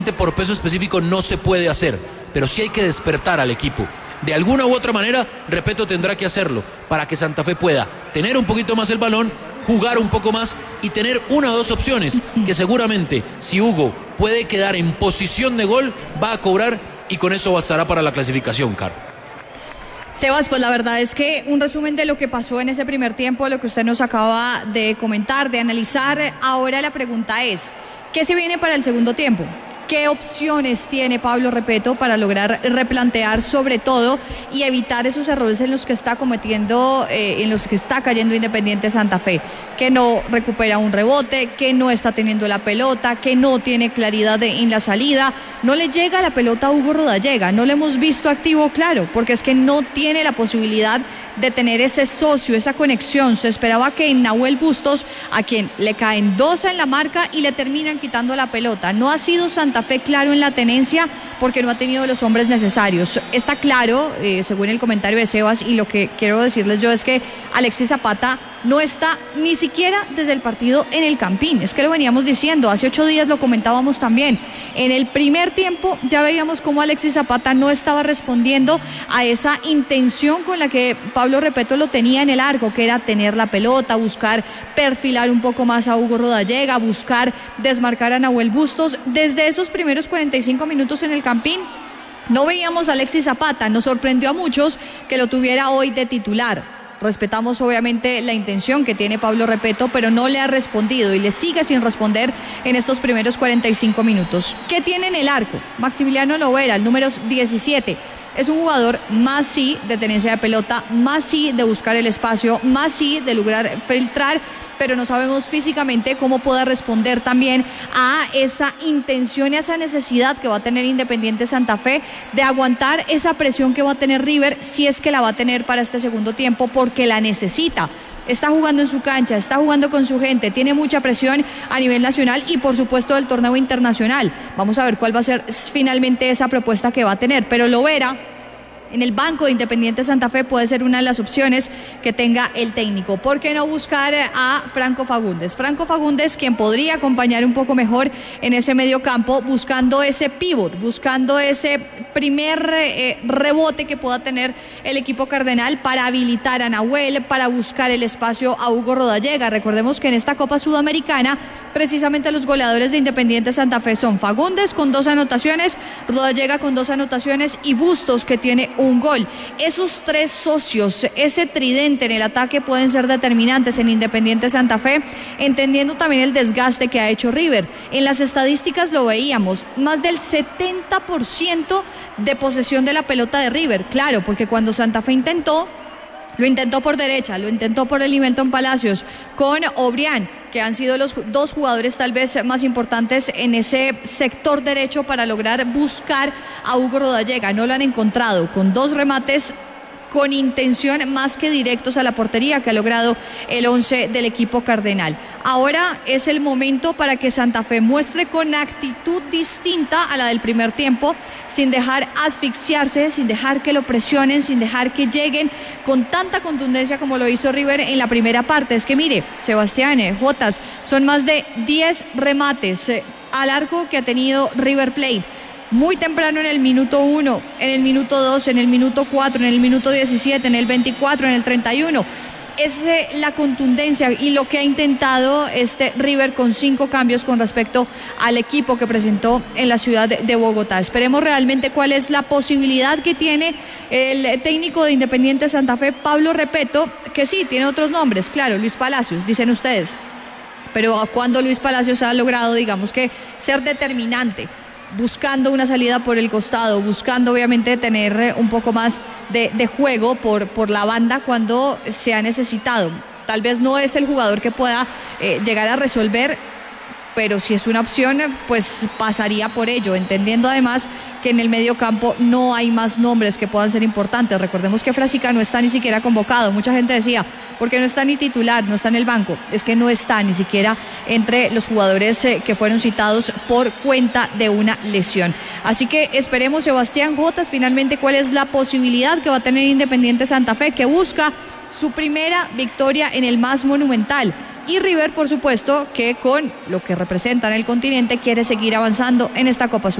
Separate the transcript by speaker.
Speaker 1: por peso específico no se puede hacer, pero sí hay que despertar al equipo. De alguna u otra manera, Repetto tendrá que hacerlo para que Santa Fe pueda tener un poquito más el balón, jugar un poco más y tener una o dos opciones que seguramente, si Hugo puede quedar en posición de gol, va a cobrar y con eso bastará para la clasificación, Caro.
Speaker 2: Sebas, pues la verdad es que un resumen de lo que pasó en ese primer tiempo, lo que usted nos acaba de comentar, de analizar. Ahora la pregunta es, ¿qué se viene para el segundo tiempo? ¿Qué opciones tiene Pablo Repetto para lograr replantear sobre todo y evitar esos errores en los que está cometiendo, en los que está cayendo Independiente Santa Fe? Que no recupera un rebote, que no está teniendo la pelota, que no tiene claridad en la salida. No le llega la pelota a Hugo Rodallega, no lo hemos visto activo, claro, porque es que no tiene la posibilidad de tener ese socio, esa conexión. Se esperaba que en Nahuel Bustos, a quien le caen dos en la marca y le terminan quitando la pelota. No ha sido Santa Fe claro en la tenencia porque no ha tenido los hombres necesarios. Está claro, según el comentario de Sebas, y lo que quiero decirles yo es que Alexis Zapata no está ni siquiera desde el partido en el Campín. Es que lo veníamos diciendo, hace 8 días lo comentábamos también. En el primer tiempo ya veíamos cómo Alexis Zapata no estaba respondiendo a esa intención con la que Pablo Repetto lo tenía en el arco, que era tener la pelota, buscar perfilar un poco más a Hugo Rodallega, buscar desmarcar a Nahuel Bustos. Desde esos primeros 45 minutos en el Campín no veíamos a Alexis Zapata. Nos sorprendió a muchos que lo tuviera hoy de titular. Respetamos obviamente la intención que tiene Pablo Repetto, pero no le ha respondido y le sigue sin responder en estos primeros 45 minutos. ¿Qué tiene en el arco? Maximiliano Lovera, el número 17. Es un jugador más sí de tenencia de pelota, más sí de buscar el espacio, más sí de lograr filtrar, pero no sabemos físicamente cómo pueda responder también a esa intención y a esa necesidad que va a tener Independiente Santa Fe de aguantar esa presión que va a tener River, si es que la va a tener para este segundo tiempo, porque la necesita. Está jugando en su cancha, está jugando con su gente, tiene mucha presión a nivel nacional y por supuesto del torneo internacional. Vamos a ver cuál va a ser finalmente esa propuesta que va a tener, pero Lovera en el banco de Independiente Santa Fe puede ser una de las opciones que tenga el técnico. ¿Por qué no buscar a Franco Fagundes? Franco Fagundes, quien podría acompañar un poco mejor en ese medio campo, buscando ese pivot, buscando ese primer rebote que pueda tener el equipo cardenal para habilitar a Nahuel, para buscar el espacio a Hugo Rodallega. Recordemos que en esta Copa Sudamericana, precisamente los goleadores de Independiente Santa Fe son Fagundes con 2 anotaciones, Rodallega con 2 anotaciones y Bustos, que tiene un gol. Esos 3 socios, ese tridente en el ataque pueden ser determinantes en Independiente Santa Fe, entendiendo también el desgaste que ha hecho River. En las estadísticas lo veíamos, más del 70% de posesión de la pelota de River. Claro, porque cuando Santa Fe lo intentó por derecha, lo intentó por el Limelton Palacios, con Obrián, que han sido los 2 jugadores tal vez más importantes en ese sector derecho para lograr buscar a Hugo Rodallega. No lo han encontrado, con 2 remates con intención más que directos a la portería que ha logrado el 11 del equipo cardenal. Ahora es el momento para que Santa Fe muestre con actitud distinta a la del primer tiempo, sin dejar asfixiarse, sin dejar que lo presionen, sin dejar que lleguen con tanta contundencia como lo hizo River en la primera parte. Es que mire, Sebastián, Jotas, son más de 10 remates al arco que ha tenido River Plate. Muy temprano en el minuto 1, en el minuto 2, en el minuto 4, en el minuto 17, en el 24, en el 31. Es la contundencia y lo que ha intentado este River con 5 cambios con respecto al equipo que presentó en la ciudad de Bogotá. Esperemos realmente cuál es la posibilidad que tiene el técnico de Independiente Santa Fe, Pablo Repetto, que sí, tiene otros nombres, claro, Luis Palacios, dicen ustedes. Pero cuando Luis Palacios ha logrado, digamos que, ser determinante, buscando una salida por el costado, buscando obviamente tener un poco más de juego por la banda cuando se ha necesitado. Tal vez no es el jugador que pueda llegar a resolver, pero si es una opción, pues pasaría por ello, entendiendo además que en el medio campo no hay más nombres que puedan ser importantes. Recordemos que Frasica no está ni siquiera convocado. Mucha gente decía, ¿por qué no está ni titular, no está en el banco? Es que no está ni siquiera entre los jugadores que fueron citados por cuenta de una lesión. Así que esperemos, Sebastián Jotas, finalmente cuál es la posibilidad que va a tener Independiente Santa Fe, que busca su primera victoria en el más monumental y River, por supuesto, que con lo que representa en el continente quiere seguir avanzando en esta Copa